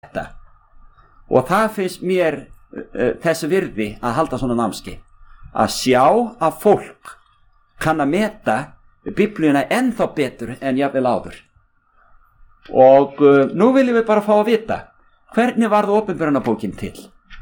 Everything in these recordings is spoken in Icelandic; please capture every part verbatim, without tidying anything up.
þetta. Og það finnst mér uh, þess virði að halda svona námskeið, að sjá að fólk kann að meta Biblíuna ennþá betur en jafnvel áður. Og uh, nú viljum við bara fá að vita, hvernig varð Opinberunarbókin til?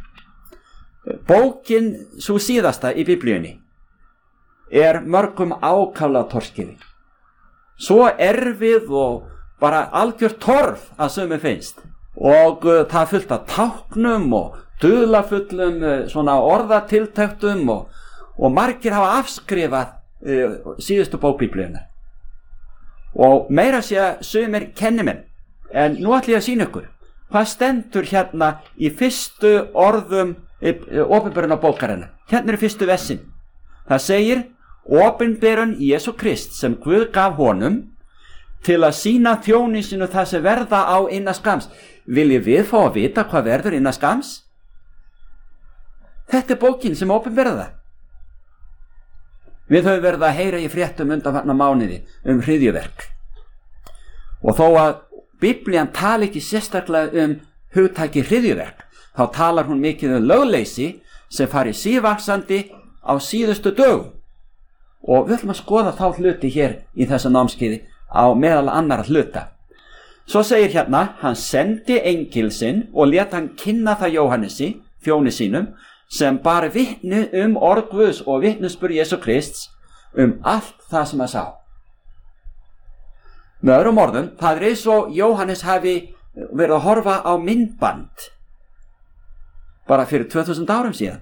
Bókin, sú síðasta í Biblíunni, er mörgum ákaflega torskiði. Svo erfið og bara algjör torf að sumum finnst. Og uh, það er fullt af táknum og dularfullum uh, svona orðatiltektum og, og margir hafa afskrifað uh, síðustu bók Biblíunnar. Og meira sé að sumir kennimenn. En nú ætlum ég að sýna ykkur hvað stendur hérna í fyrstu orðum Opinberunarbókarinnar. Hérna er fyrstu versin. Það segir: Opinberun Jesú Krist sem Guð gaf honum til að sýna þjóni sínu það sem verða á innan skams. Viljið við fá að vita hvað verður innan skams? Þetta er bókin sem opinberða það. Við höfum verið að heyra í fréttum undanfarna mánuði um hryðjuverk. Og þó að Biblían tali ekki sérstaklega um hugtaki hryðjuverk, þá talar hún mikið um lögleysi sem fari sívaxandi á síðustu dögum. Og við ætlum að skoða þá hluti hér í þessu námskeiði á meðal annarra hluta. Svo segir hérna: hann sendi engil sinn og lét hann kynna það Jóhannesi, þjóni sínum, sem bar vitni um orð Guðs og vitnisburð Jesú Krists um allt það sem hann sá. Með öðrum orðum, það er eins og Jóhannes hafi verið að horfa á myndband bara fyrir tvö þúsund árum síðan.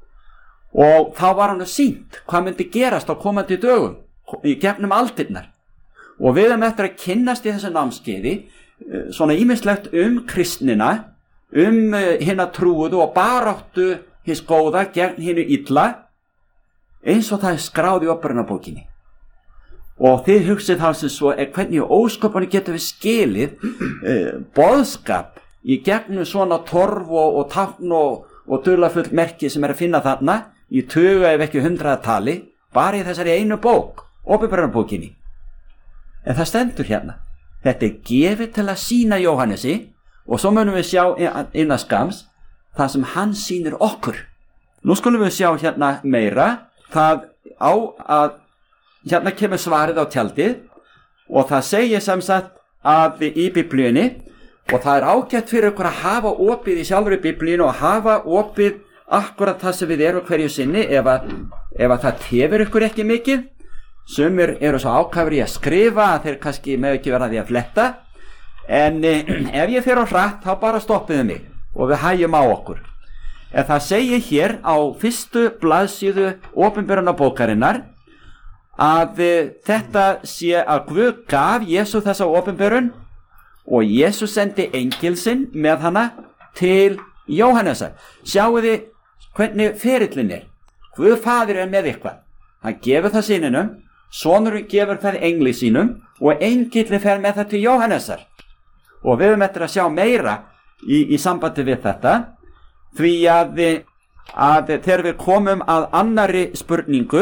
Og þá var hann að sýnt hvað myndi gerast á komandi dögum í gegnum aldirnar. Og við erum eftir að kynnast í þessu námskeiði svona ýmislegt um kristnina, um hina trúuðu og baráttu hins góða gegn hinu illa, eins og það er skráð í Opinberunarbókinni. Og þið hugsið þá sem svo er hvernig ósköpunni getur við skilið eh, boðskap í gegnum svona torf og, og tákn og, og dularfull merki sem er að finna þarna í tuga ef ekki hundraða tali, bara í þessari einu bók, Opinberunarbókinni. En það stendur hérna: þetta er gefið til að sýna Jóhannesi, og svo munum við sjá innan skams það sem hann sýnir okkur. Nú skulum við sjá hérna meira, það á að hérna kemur svarið á tjaldið, og það segir sem sagt að í Biblíunni, og það er ágætt fyrir ykkur að hafa opið í sjálfri Biblíunni og hafa opið akkurat það sem við erum hverju sinni, ef að, ef að það tefur ykkur ekki mikið. Sumir eru svo ákafir í að skrifa að þeir kannski með ekki verða því að fletta, en eh, ef ég fer á hratt þá bara stoppiðu mig og við hægjum á okkur. En það segir hér á fyrstu blaðsíðu Opinberunarbókarinnar að e, þetta sé að Guð gaf Jesú þessa opinberun og Jesú sendi engil sinn með hana til Jóhannesar. Sjáu þið hvernig ferillin er. Guð faðir er með eitthvað. Hann gefur það syninum, sonurinn gefur það engli sínum og engillin fer með það til Jóhannesar. Og við erum eftir að sjá meira í, í sambandi við þetta, því að, að þegar við komum að annarri spurningu,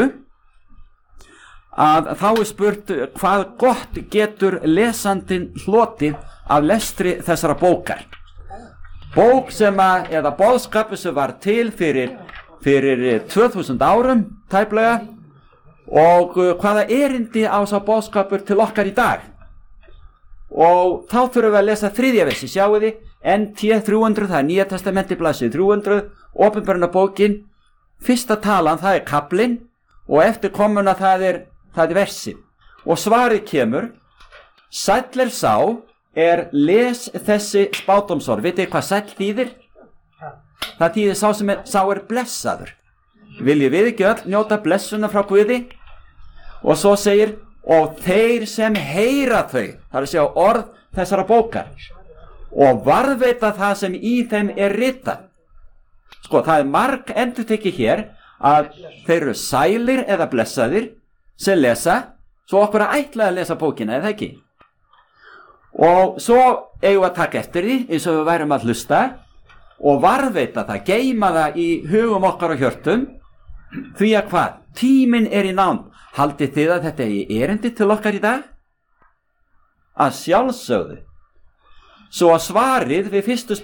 að þá er spurt hvað gott getur lesandinn hlotið af lestri þessara bókar. Bók sem að, eða boðskapu sem var til fyrir, fyrir tvö þúsund árum tæplega, og hvaða erindi á þessa boðskapur til okkar í dag. Og þá þurfum við að lesa þriðja versi, sjáu þið, N T þrjú hundruð, það er Nýja testamenti blaðsíðu þrjú hundruð, Opinberunarbókin, fyrsta talan það er kaflinn, og eftir komuna það er það er versið. Og svarið kemur: sæll er sá er les þessi spádómsorð. Vitið hvað sæll þýðir? Það þýðir sá sem er, sá er blessaður. Viljið við ekki öll njóta blessuna frá Guði? Og svo segir: og þeir sem heyra þau, það er að segja orð þessara bókar, og varðveita það sem í þeim er ritað. Sko, það er marg endurtekið hér að þeir eru sælir eða blessaðir sem lesa, svo okkur að ætla að lesa bókina, eða ekki? Og svo eigum við að taka eftir því, eins og við værum að hlusta, og varðveita það, geyma það í hugum okkar og hjörtum, því að hvað? Tíminn er í nánd. Haldið þið að þetta er erindi til okkar í dag? Að sjálfsögðu. Svo að svarið við fyrstu